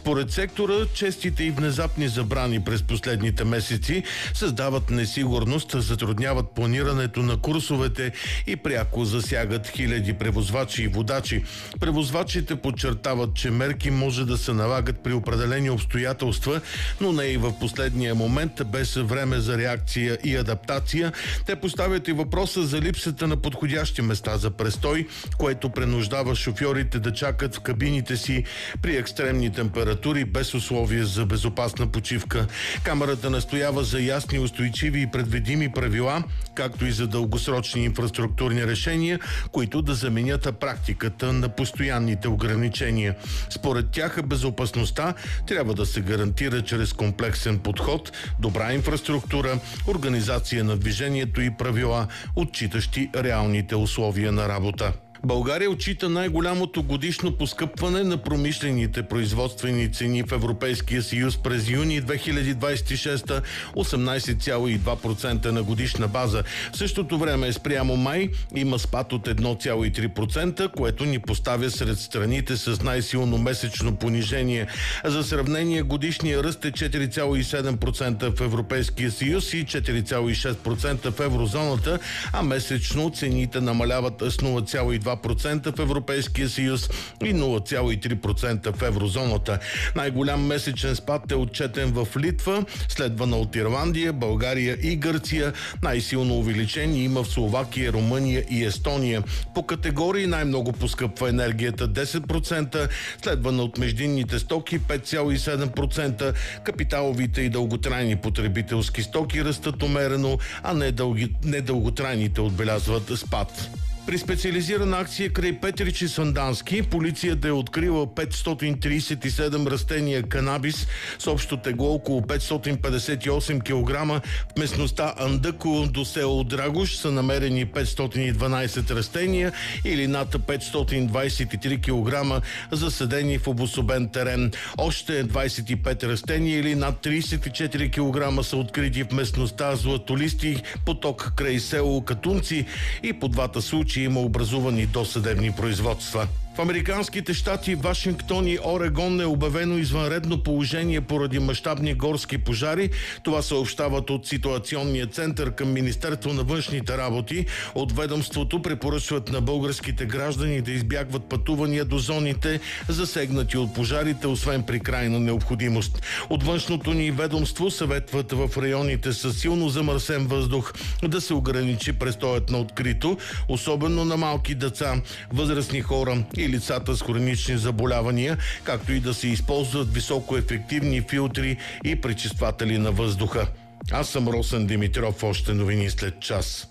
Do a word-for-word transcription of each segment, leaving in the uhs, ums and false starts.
Според сектора, честите и внезапни забрани през последните месеци създават несигурност, затрудняват планирането на курсовете и пряко засягат хиляди превозвачи и водачи. Превозвачите подчертават, че мерки може да се налагат при определени обстоятелства, но не и в последния момент, без време за реакция и адаптация. Те поставят и въпроса за липсата на подходящи места за престой, което принуждава шофьорите да чакат в кабините си при екстремни температури без условия за безопасна почивка. Камарата настоява за ясни, устойчиви и предвидими правила, както и за дългосрочни инфраструктурни решения, които да заменят практиката на постоянните ограничения. Според тях безопасността трябва да се гарантира чрез комплексен подход, добра инфраструктура, организация на движението и правила, отчитащи реалните условия на работа. България отчита най-голямото годишно поскъпване на промишлените производствени цени в Европейския съюз през юни две хиляди двадесет и шеста – осемнадесет цяло и две процента на годишна база. В същото време спрямо май има спад от едно цяло и три процента, което ни поставя сред страните с най-силно месечно понижение. За сравнение, годишният ръст е четири цяло и седем процента в Европейския съюз и четири цяло и шест процента в еврозоната, а месечно цените намаляват с нула цяло и две процента в Европейския съюз и нула цяло и три процента в еврозоната. Най-голям месечен спад е отчетен в Литва, следвана от Ирландия, България и Гърция. Най-силно увеличение има в Словакия, Румъния и Естония. По категории най-много поскъпва енергията десет процента, следвана от междинните стоки пет цяло и седем процента. Капиталовите и дълготрайни потребителски стоки растат умерено, а недълги, недълготрайните отбелязват спад. При специализирана акция край Петрич и Сандански полицията е открила петстотин тридесет и седем растения канабис с общо тегло около петстотин петдесет и осем килограма. В местността Андъко до село Драгош са намерени петстотин и дванадесет растения или над петстотин двадесет и три килограма, засадени в обособен терен. Още двадесет и пет растения или над тридесет и четири килограма са открити в местността Златолисти поток край село Катунци и по двата случая има образувани досъдебни производства. В американските щати Вашингтон и Орегон е обявено извънредно положение поради мащабни горски пожари. Това съобщават от ситуационния център към Министерство на външните работи. От ведомството препоръчват на българските граждани да избягват пътувания до зоните, засегнати от пожарите, освен при крайна необходимост. От външното ни ведомство съветват в районите с силно замърсен въздух да се ограничи престоят на открито, особено на малки деца, възрастни хора и лицата с хронични заболявания, както и да се използват високоефективни филтри и пречистватели на въздуха. Аз съм Росен Димитров, още новини след час.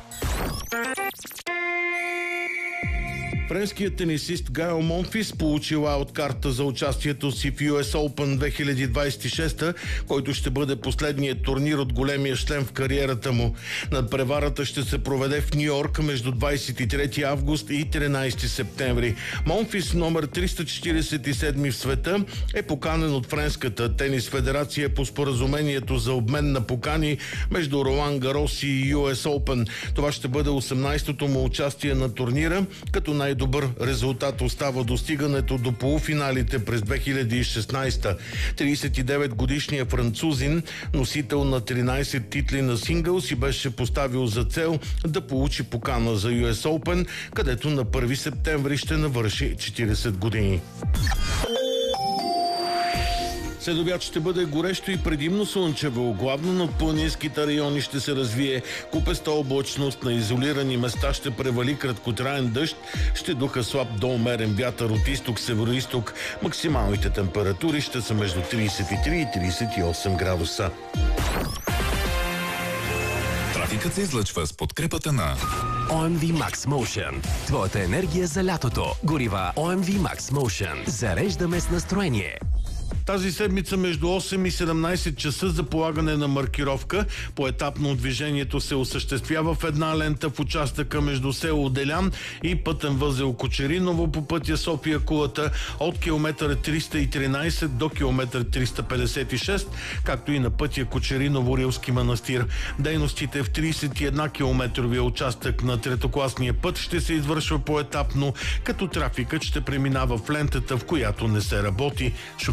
Френският тенисист Гаел Монфис получил аут карта за участието си в Ю Ес Open две хиляди двадесет и шеста, който ще бъде последният турнир от големия шлем в кариерата му. Надпреварата ще се проведе в Ню Йорк между двадесет и трети август и тринадесети септември. Монфис, номер триста четиридесет и седми в света, е поканен от Френската тенис федерация по споразумението за обмен на покани между Ролан Гарос и Ю Ес Open. Това ще бъде осемнадесетото му участие на турнира, като най добър резултат остава достигането до полуфиналите през две хиляди и шестнадесета. тридесет и девет годишният французин, носител на тринадесет титли на сингъл, си беше поставил за цел да получи покана за Ю Ес Open, където на първи септември ще навърши четиридесет години. Следобед ще бъде горещо и предимно слънчево. Главно над планинските райони ще се развие купеста облачност, на изолирани места ще превали краткотраен дъжд, ще духа слаб до умерен вятър от изток-североизток. Максималните температури ще са между тридесет и три и тридесет и осем градуса. Трафикът се излъчва с подкрепата на О Ем Ви Max Motion. Твоята енергия за лятото. Горива О Ем Ви Max Motion. Зареждаме с настроение. Тази седмица между осем и седемнадесет часа за полагане на маркировка. Поетапно движението се осъществява в една лента в участъка между село Делян и пътен възел Кочериново по пътя София-Кулата от километър триста и тринадесет до километър триста петдесет и шест, както и на пътя Кочериново-Рилски манастир. Дейностите в тридесет и един километровия участък на третокласния път ще се извършва поетапно, като трафикът ще преминава в лентата, в която не се работи.